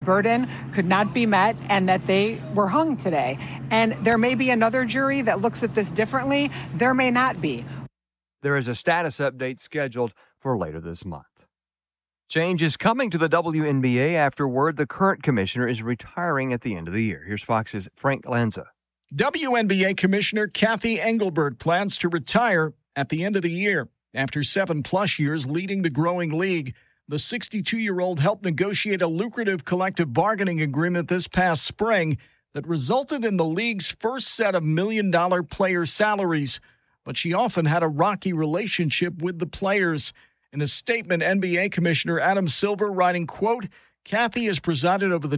burden could not be met and that they were hung today. And there may be another jury that looks at this differently. There may not be. There is a status update scheduled for later this month. Change is coming to the WNBA after word the current commissioner is retiring at the end of the year. Here's Fox's Frank Lanza. WNBA Commissioner Kathy Engelbert plans to retire at the end of the year. After 7+ years leading the growing league, the 62-year-old helped negotiate a lucrative collective bargaining agreement this past spring that resulted in the league's first set of million-dollar player salaries. But she often had a rocky relationship with the players. In a statement, NBA Commissioner Adam Silver writing, quote, Kathy has presided over the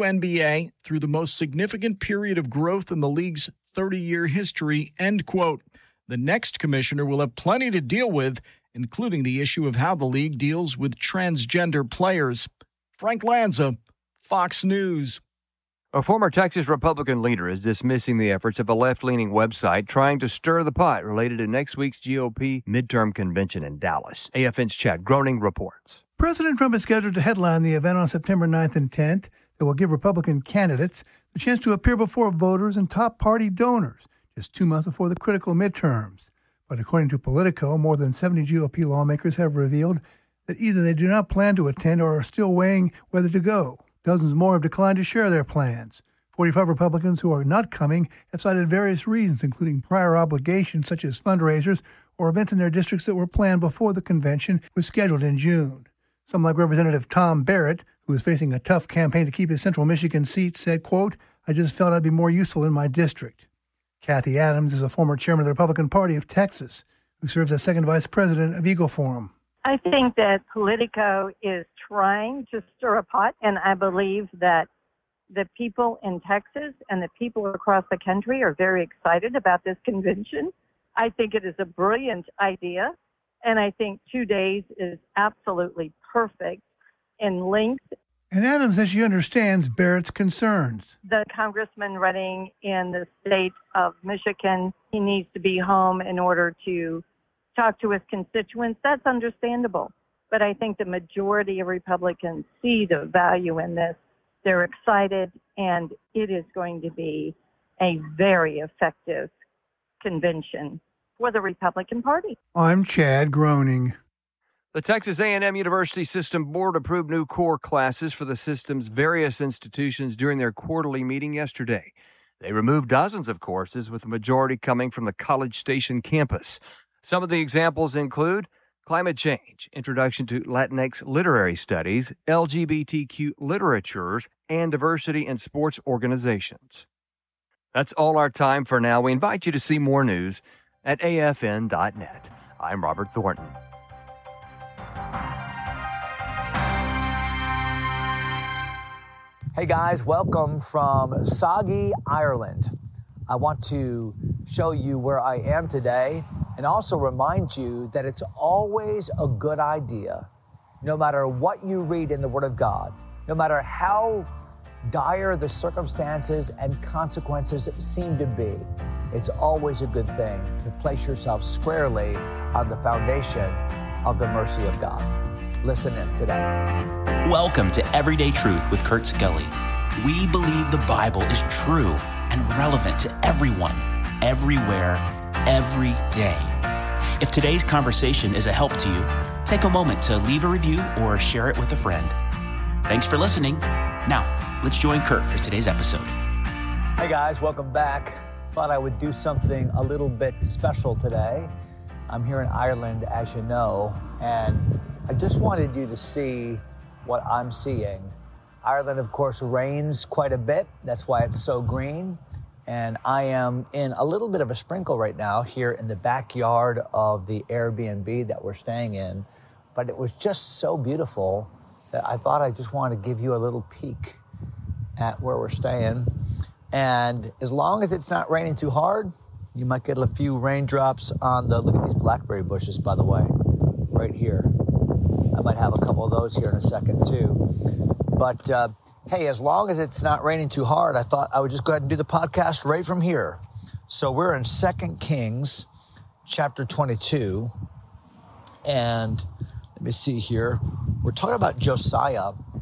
WNBA through the most significant period of growth in the league's 30-year history, end quote. The next commissioner will have plenty to deal with, including the issue of how the league deals with transgender players. Frank Lanza, Fox News. A former Texas Republican leader is dismissing the efforts of a left-leaning website trying to stir the pot related to next week's GOP midterm convention in Dallas. AFN's Chad Groening reports. President Trump is scheduled to headline the event on September 9th and 10th that will give Republican candidates the chance to appear before voters and top party donors just 2 months before the critical midterms. But according to Politico, more than 70 GOP lawmakers have revealed that either they do not plan to attend or are still weighing whether to go. Dozens more have declined to share their plans. 45 Republicans who are not coming have cited various reasons, including prior obligations such as fundraisers or events in their districts that were planned before the convention was scheduled in June. Some, like Representative Tom Barrett, who is facing a tough campaign to keep his Central Michigan seat, said, quote, I just felt I'd be more useful in my district. Kathy Adams is a former chairman of the Republican Party of Texas, who serves as second vice president of Eagle Forum. I think that Politico is trying to stir a pot, and I believe that the people in Texas and the people across the country are very excited about this convention. I think it is a brilliant idea, and I think 2 days is absolutely perfect in length. And Adams says she understands Barrett's concerns. The congressman running in the state of Michigan, he needs to be home in order to talk to his constituents. That's understandable. But I think the majority of Republicans see the value in this. They're excited, and it is going to be a very effective convention for the Republican Party. I'm Chad Groening. The Texas A&M University System Board approved new core classes for the system's various institutions during their quarterly meeting yesterday. They removed dozens of courses, with the majority coming from the College Station campus. Some of the examples include climate change, introduction to Latinx literary studies, LGBTQ literatures, and diversity in sports organizations. That's all our time for now. We invite you to see more news at afn.net. I'm Robert Thornton. Hey guys, welcome from soggy Ireland. I want to show you where I am today and also remind you that it's always a good idea, no matter what you read in the Word of God, no matter how dire the circumstances and consequences seem to be, it's always a good thing to place yourself squarely on the foundation of the mercy of God. Listen in today. Welcome to Everyday Truth with Kurt Skelly. We believe the Bible is true and relevant to everyone, everywhere, every day. If today's conversation is a help to you, take a moment to leave a review or share it with a friend. Thanks for listening. Now, let's join Kurt for today's episode. Hey guys, welcome back. Thought I would do something a little bit special today. I'm here in Ireland, as you know, and I just wanted you to see what I'm seeing. Ireland, of course, rains quite a bit. That's why it's so green. And I am in a little bit of a sprinkle right now here in the backyard of the Airbnb that we're staying in. But it was just so beautiful that I thought I just wanted to give you a little peek at where we're staying. And as long as it's not raining too hard, you might get a few raindrops on look at these blackberry bushes, by the way, right here. I might have a couple of those here in a second, too. But, hey, as long as it's not raining too hard, I thought I would just go ahead and do the podcast right from here. So we're in 2 Kings, chapter 22. And let me see here. We're talking about Josiah.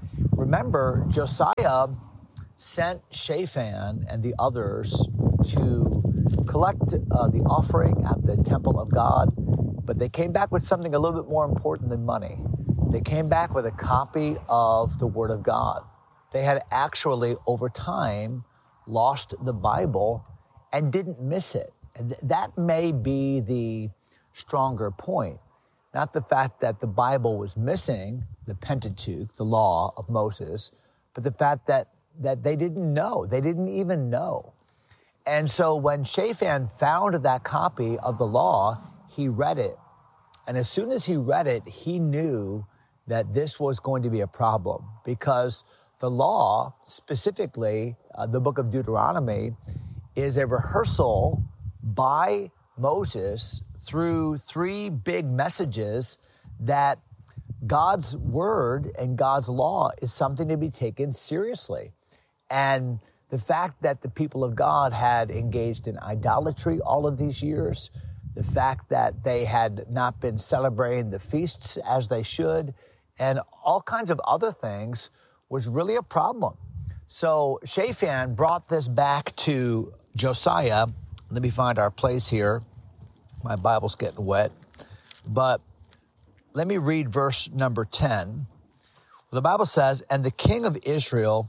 remember, Josiah sent Shaphan and the others to collect the offering at the temple of God, but they came back with something a little bit more important than money. They came back with a copy of the Word of God. They had actually, over time, lost the Bible and didn't miss it. And that may be the stronger point. Not the fact that the Bible was missing, the Pentateuch, the law of Moses, but the fact that they didn't know. They didn't even know. And so when Shaphan found that copy of the law, he read it. And as soon as he read it, he knew that this was going to be a problem, because the law, specifically the book of Deuteronomy, is a rehearsal by Moses through three big messages that God's word and God's law is something to be taken seriously. And the fact that the people of God had engaged in idolatry all of these years, the fact that they had not been celebrating the feasts as they should, and all kinds of other things was really a problem. So Shaphan brought this back to Josiah. Let me find our place here. My Bible's getting wet. But let me read verse number 10. The Bible says, and the king of Israel,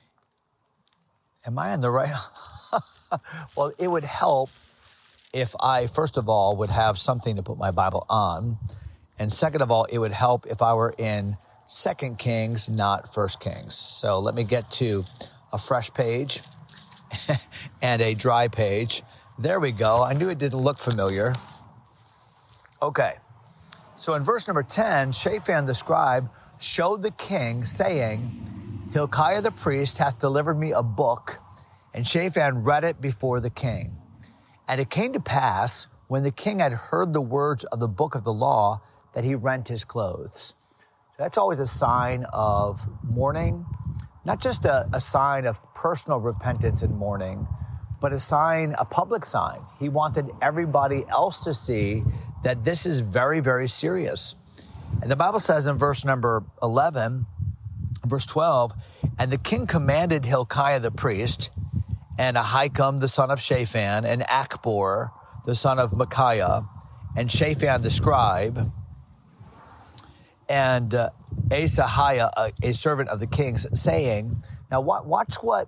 am I in the right? Well, it would help if I, first of all, would have something to put my Bible on. And second of all, it would help if I were in 2 Kings, not 1 Kings. So let me get to a fresh page and a dry page. There we go. I knew it didn't look familiar. Okay. So in verse number 10, Shaphan the scribe showed the king, saying, Hilkiah the priest hath delivered me a book. And Shaphan read it before the king. And it came to pass, when the king had heard the words of the book of the law, that he rent his clothes. That's always a sign of mourning, not just a sign of personal repentance and mourning, but a public sign. He wanted everybody else to see that this is very, very serious. And the Bible says in verse number 11, verse 12, and the king commanded Hilkiah the priest, and Ahikam the son of Shaphan, and Achbor the son of Micaiah, and Shaphan the scribe, and Asahiah, a servant of the king's, saying, now watch what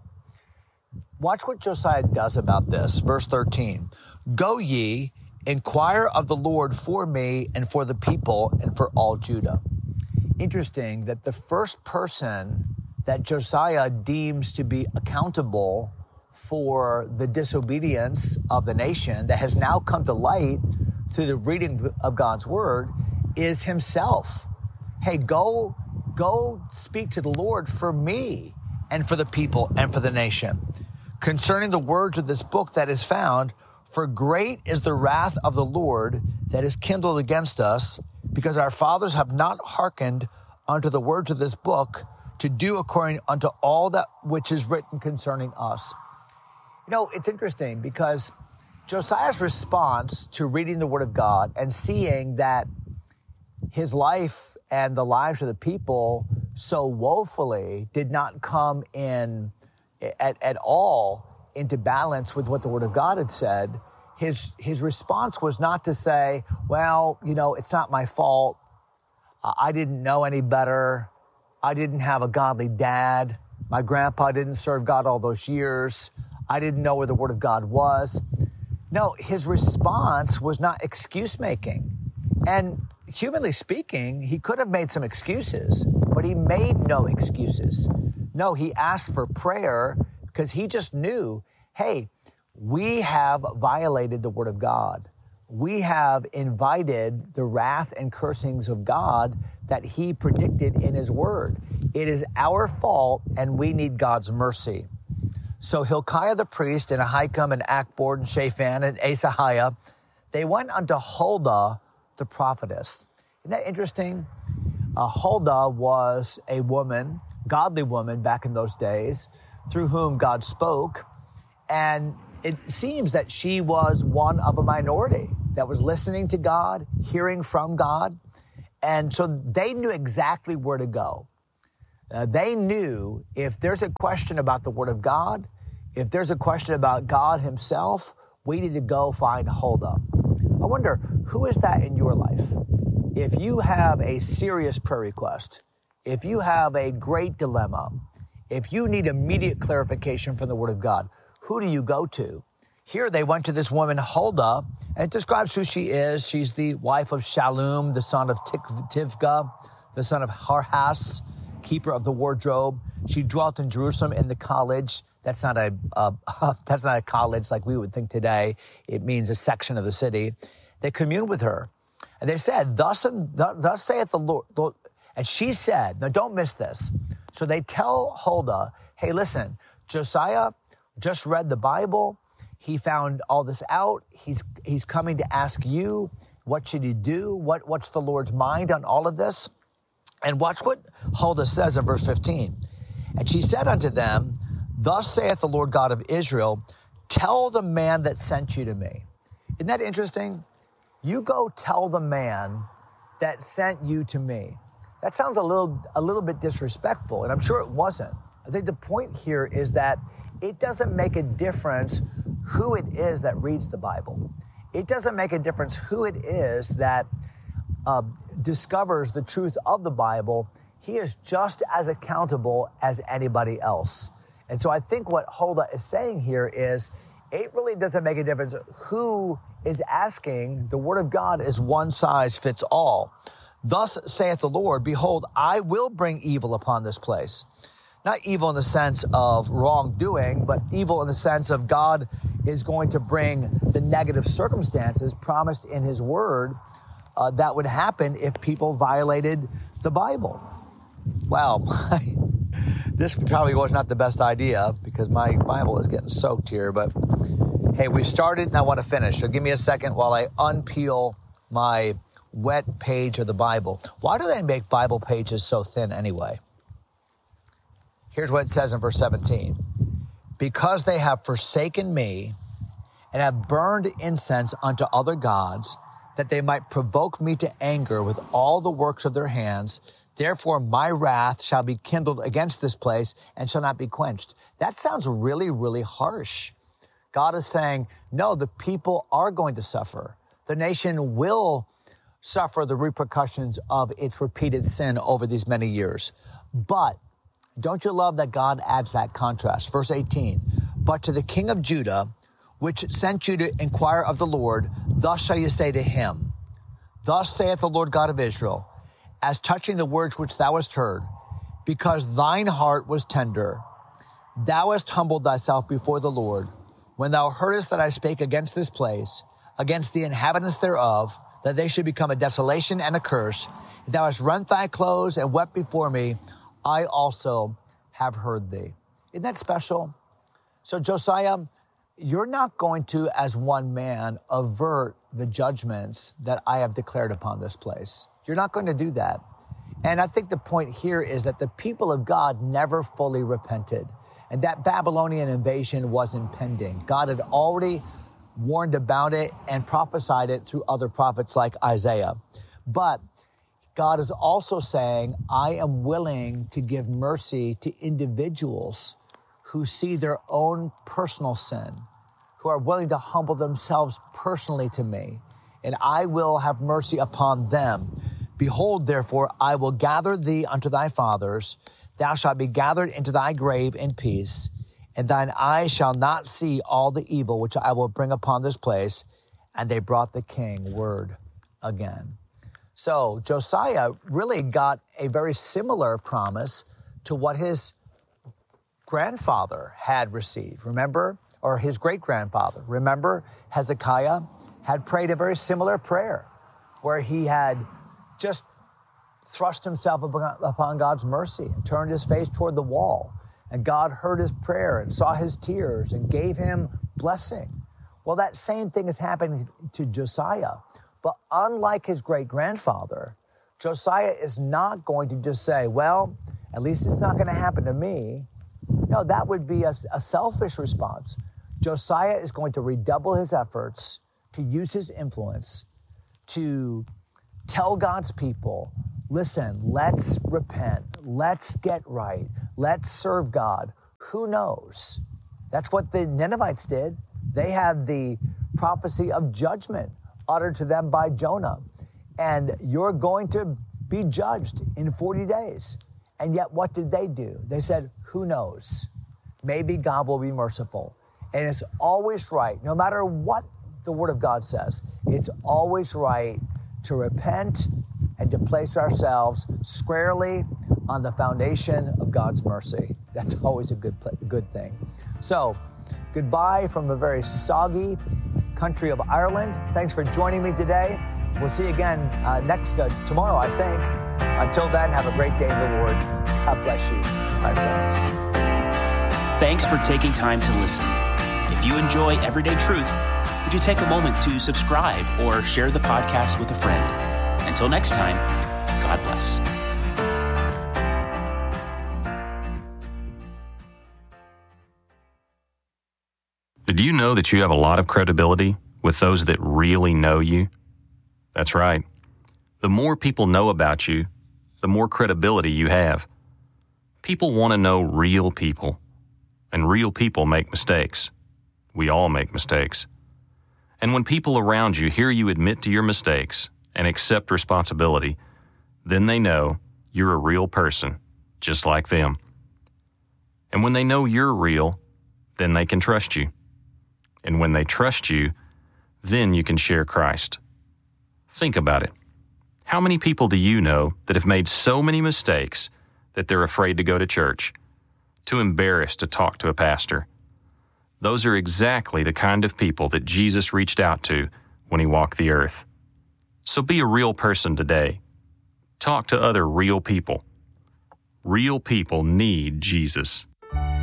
Josiah does about this. Verse 13, go ye, inquire of the Lord for me and for the people and for all Judah. Interesting that the first person that Josiah deems to be accountable for the disobedience of the nation that has now come to light through the reading of God's word is himself. Hey, go speak to the Lord for me and for the people and for the nation concerning the words of this book that is found, for great is the wrath of the Lord that is kindled against us, because our fathers have not hearkened unto the words of this book to do according unto all that which is written concerning us. You know, it's interesting because Josiah's response to reading the word of God and seeing that his life and the lives of the people so woefully did not come in at all into balance with what the word of God had said, his response was not to say, well, you know, it's not my fault. I didn't know any better. I didn't have a godly dad. My grandpa didn't serve God all those years. I didn't know where the word of God was. No, his response was not excuse making. And humanly speaking, he could have made some excuses, but he made no excuses. No, he asked for prayer because he just knew, hey, we have violated the word of God. We have invited the wrath and cursings of God that he predicted in his word. It is our fault, and we need God's mercy. So Hilkiah the priest and Ahikam and Achbor and Shaphan and Asahiah, they went unto Huldah the prophetess. Isn't that interesting? Huldah was a woman, godly woman back in those days, through whom God spoke. And it seems that she was one of a minority that was listening to God, hearing from God. And so they knew exactly where to go. They knew if there's a question about the Word of God, if there's a question about God himself, we need to go find Huldah. I wonder, who is that in your life? If you have a serious prayer request, if you have a great dilemma, if you need immediate clarification from the Word of God, who do you go to? Here they went to this woman, Huldah, and it describes who she is. She's the wife of Shallum, the son of Tivgah, the son of Harhas, keeper of the wardrobe. She dwelt in Jerusalem in the college. That's not a college like we would think today. It means a section of the city. They communed with her, and they said, "Thus saith the Lord." And she said, "Now don't miss this." So they tell Huldah, "Hey, listen, Josiah just read the Bible. He found all this out. He's coming to ask you, what should he do? What's the Lord's mind on all of this?" And watch what Huldah says in verse 15. And she said unto them, "Thus saith the Lord God of Israel, tell the man that sent you to me." Isn't that interesting? You go tell the man that sent you to me. That sounds a little bit disrespectful, and I'm sure it wasn't. I think the point here is that it doesn't make a difference who it is that reads the Bible. It doesn't make a difference who it is that discovers the truth of the Bible. He is just as accountable as anybody else. And so I think what Huldah is saying here is it really doesn't make a difference who is asking. The Word of God is one size fits all. Thus saith the Lord, behold, I will bring evil upon this place. Not evil in the sense of wrongdoing, but evil in the sense of God is going to bring the negative circumstances promised in his word that would happen if people violated the Bible. Wow, this probably was not the best idea because my Bible is getting soaked here, but hey, we've started and I want to finish. So give me a second while I unpeel my wet page of the Bible. Why do they make Bible pages so thin anyway? Here's what it says in verse 17. Because they have forsaken me and have burned incense unto other gods, that they might provoke me to anger with all the works of their hands. Therefore, my wrath shall be kindled against this place and shall not be quenched. That sounds really, really harsh. God is saying, no, the people are going to suffer. The nation will suffer the repercussions of its repeated sin over these many years. But don't you love that God adds that contrast? Verse 18, but to the king of Judah, which sent you to inquire of the Lord, thus shall you say to him, thus saith the Lord God of Israel, as touching the words which thou hast heard, because thine heart was tender, thou hast humbled thyself before the Lord, when thou heardest that I spake against this place, against the inhabitants thereof, that they should become a desolation and a curse, and thou hast rent thy clothes and wept before me, I also have heard thee. Isn't that special? So Josiah, you're not going to, as one man, avert the judgments that I have declared upon this place. You're not going to do that. And I think the point here is that the people of God never fully repented, and that Babylonian invasion was impending. God had already warned about it and prophesied it through other prophets like Isaiah. But God is also saying, I am willing to give mercy to individuals who see their own personal sin, who are willing to humble themselves personally to me, and I will have mercy upon them. Behold, therefore, I will gather thee unto thy fathers. Thou shalt be gathered into thy grave in peace, and thine eyes shall not see all the evil which I will bring upon this place. And they brought the king word again. So Josiah really got a very similar promise to what his grandfather had received, remember? Or his great-grandfather. Remember, Hezekiah had prayed a very similar prayer where he had just thrust himself upon God's mercy and turned his face toward the wall. And God heard his prayer and saw his tears and gave him blessing. Well, that same thing is happening to Josiah. But unlike his great-grandfather, Josiah is not going to just say, well, at least it's not going to happen to me. No, that would be a selfish response. Josiah is going to redouble his efforts to use his influence to tell God's people listen, let's repent. Let's get right. Let's serve God. Who knows? That's what the Ninevites did. They had the prophecy of judgment uttered to them by Jonah. And you're going to be judged in 40 days. And yet what did they do? They said, who knows? Maybe God will be merciful. And it's always right, no matter what the Word of God says, it's always right to repent and to place ourselves squarely on the foundation of God's mercy. That's always a good thing. So, goodbye from a very soggy country of Ireland. Thanks for joining me today. We'll see you again tomorrow, I think. Until then, have a great day in the Lord. God bless you, my friends. Thanks for taking time to listen. If you enjoy Everyday Truth, would you take a moment to subscribe or share the podcast with a friend? Until next time, God bless. Did you know that you have a lot of credibility with those that really know you? That's right. The more people know about you, the more credibility you have. People want to know real people, and real people make mistakes. We all make mistakes. And when people around you hear you admit to your mistakes and accept responsibility, then they know you're a real person, just like them. And when they know you're real, then they can trust you. And when they trust you, then you can share Christ. Think about it. How many people do you know that have made so many mistakes that they're afraid to go to church, too embarrassed to talk to a pastor? Those are exactly the kind of people that Jesus reached out to when he walked the earth. So be a real person today. Talk to other real people. Real people need Jesus.